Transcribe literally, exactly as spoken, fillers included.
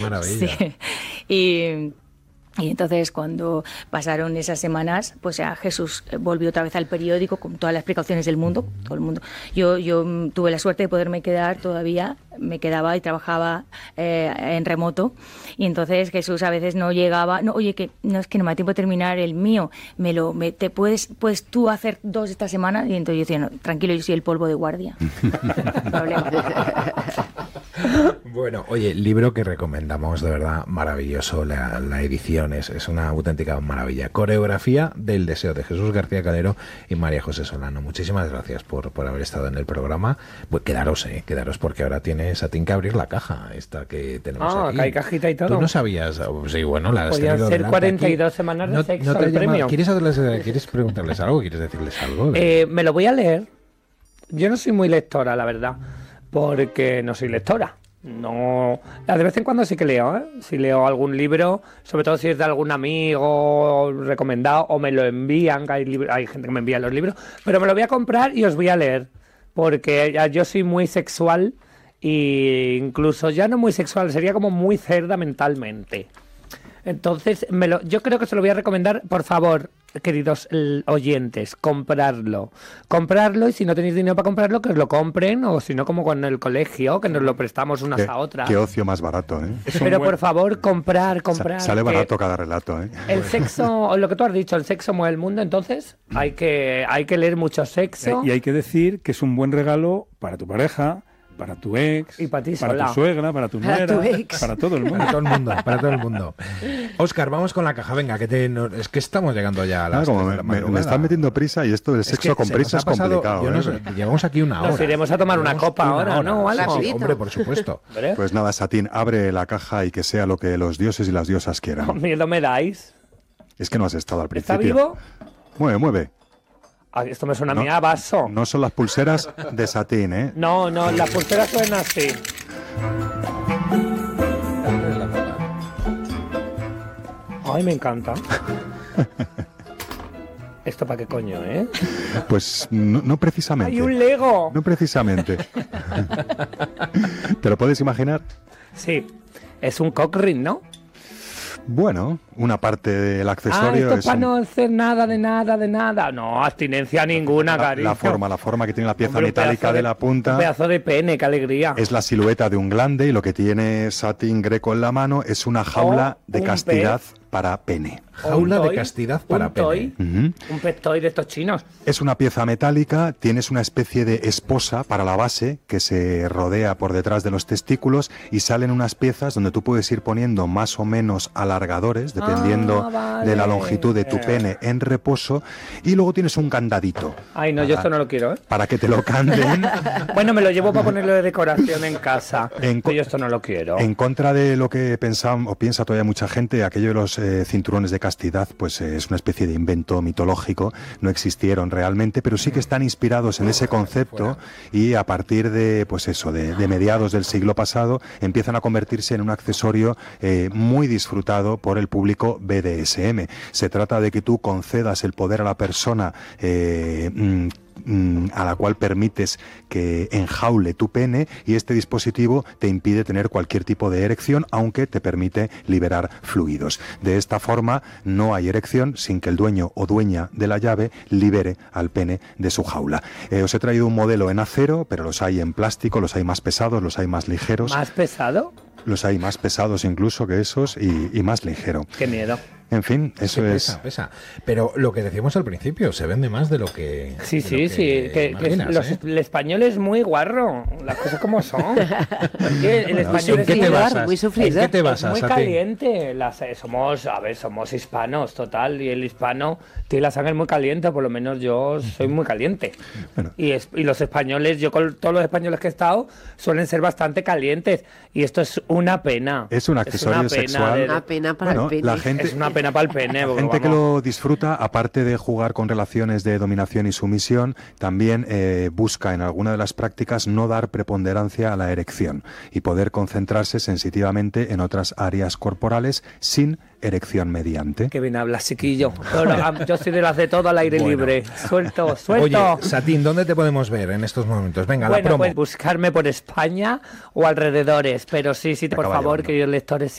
maravilla. Sí. Y... Y entonces cuando pasaron esas semanas, pues ya Jesús volvió otra vez al periódico con todas las precauciones del mundo, todo el mundo. Yo, yo tuve la suerte de poderme quedar todavía, me quedaba y trabajaba eh, en remoto. Y entonces Jesús a veces no llegaba, no, oye, que no es que no me da tiempo de terminar el mío, me lo, me, te puedes, puedes tú hacer dos esta semana. Y entonces yo decía, no, tranquilo, yo soy el polvo de guardia. No problema. Bueno, oye, libro que recomendamos, de verdad, maravilloso, la, la edición es, es una auténtica maravilla. Coreografía del deseo, de Jesús García Calero y María José Solano. Muchísimas gracias por, por haber estado en el programa. Pues quedaros, eh, quedaros, porque ahora tienes Satín que abrir la caja, esta que tenemos ah, aquí. Ah, hay cajita y todo. Tú no sabías, sí, bueno, la has Podrían tenido ser delante cuarenta y dos aquí. semanas de no, sexo no te el llama, premio. ¿quieres, hacerles, ¿Quieres preguntarles algo? ¿Quieres decirles algo? Eh, me lo voy a leer. Yo no soy muy lectora, la verdad, porque no soy lectora. No, de vez en cuando sí que leo, ¿eh? Si leo algún libro, sobre todo si es de algún amigo recomendado o me lo envían, que hay, libro, hay gente que me envía los libros, pero me lo voy a comprar y os voy a leer, porque yo soy muy sexual e incluso ya no muy sexual, sería como muy cerda mentalmente. Entonces, me lo, yo creo que se lo voy a recomendar, por favor, queridos oyentes, comprarlo. Comprarlo, y si no tenéis dinero para comprarlo, que os lo compren, o si no, como con el colegio, que nos lo prestamos unas qué, a otras. Qué ocio más barato, ¿eh? Pero buen... por favor, comprar, comprar. Sa sale barato cada relato, ¿eh? El sexo, lo que tú has dicho, el sexo mueve el mundo, entonces hay que, hay que leer mucho sexo. Y hay que decir que es un buen regalo para tu pareja, para tu ex, y para, ti para sola. tu suegra, para tu nuera, para, tu ex. para todo el mundo. Para todo el mundo, para todo el mundo. Óscar, vamos con la caja, venga, que te, no, es que estamos llegando ya a las claro, de la me, me están metiendo prisa y esto del sexo es con prisa es pasado, complicado. No ¿eh? sé, llevamos aquí una hora. Nos iremos a tomar una llevamos copa una ahora, hora, ¿no? ¿Algo? Sí, sí, hombre, por supuesto. Pues nada, Satín, abre la caja y que sea lo que los dioses y las diosas quieran. Oh, miedo me dais. Es que no has estado al principio. ¿Está vivo? Mueve, mueve. Ah, esto me suena no, a mí a vaso. No son las pulseras de Satín, ¿eh? No, no, las pulseras suenan así. Ay, me encanta. ¿Esto para qué coño, eh? Pues no, no precisamente. ¡Hay un Lego! No precisamente. ¿Te lo puedes imaginar? Sí, es un cock ring, ¿no? Bueno, una parte del accesorio ah, esto es para un... no hacer nada de nada de nada. No, abstinencia ninguna, la, cariño. la forma, la forma que tiene la pieza Hombre, metálica de, de la punta. Un pedazo de pene, qué alegría. Es la silueta de un glande y lo que tiene Satín Greco en la mano es una jaula oh, de castidad para pene. Jaula toy, de castidad para un pene. Toy, uh-huh. Un pet toy de estos chinos. Es una pieza metálica, tienes una especie de esposa para la base que se rodea por detrás de los testículos y salen unas piezas donde tú puedes ir poniendo más o menos alargadores dependiendo ah, vale. de la longitud de tu pene en reposo, y luego tienes un candadito. Ay, no, para, yo esto no lo quiero, ¿eh? Para que te lo canden. Bueno, me lo llevo para ponerlo de decoración en casa. En, pero yo esto no lo quiero. En contra de lo que pensan o piensa todavía mucha gente, aquello de los eh, cinturones de castidad, pues eh, es una especie de invento mitológico, no existieron realmente, pero sí que están inspirados en ese concepto y a partir de, pues eso, de, de mediados del siglo pasado empiezan a convertirse en un accesorio eh, muy disfrutado por el público B D S M. Se trata de que tú concedas el poder a la persona eh, mm, a la cual permites que enjaule tu pene, y este dispositivo te impide tener cualquier tipo de erección, aunque te permite liberar fluidos. De esta forma no hay erección sin que el dueño o dueña de la llave libere al pene de su jaula. Eh, os he traído un modelo en acero, pero los hay en plástico, los hay más pesados, los hay más ligeros. ¿Más pesado? Los hay más pesados incluso que esos y, y más ligero. Qué miedo. En fin, eso sí, es... Pesa, pesa. Pero lo que decíamos al principio, se vende más de lo que... Sí, sí, que sí. Que, imaginas, que los, ¿eh? El español es muy guarro. Las cosas como son. el español ¿En qué es te muy, basas? muy sufrido. ¿En qué te basas? muy a ti? caliente. Las, eh, somos, a ver, somos hispanos, total. Y el hispano tiene la sangre muy caliente. Por lo menos yo soy muy caliente. Bueno. Y, es, y los españoles, yo con todos los españoles que he estado, suelen ser bastante calientes. Y esto es una pena. Es un accesorio es una pena sexual. de- Una pena para Bueno, el pene. la gente... Es una pena para el pene. La gente que lo disfruta, aparte de jugar con relaciones de dominación y sumisión, también eh, busca en alguna de las prácticas no dar preponderancia a la erección y poder concentrarse sensitivamente en otras áreas corporales sin erección mediante. Que bien hablas, chiquillo. Pero, ah, yo soy de las de todo al aire Bueno. libre. Suelto, suelto. Oye, Satín, ¿dónde te podemos ver en estos momentos? Venga, la Bueno, promo. pues buscarme por España o alrededores. Pero sí, sí, Te por acaba favor, llevando. queridos lectores,